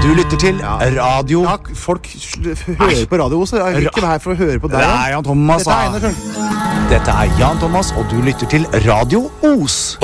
Du lytter til Radio... Ja, folk hører på Radio Os. Jeg er ikke her for å høre på deg. Det er Jan Thomas. Dette er Einar Skjølten. Dette er Jan Thomas, og du lytter til Radio Os.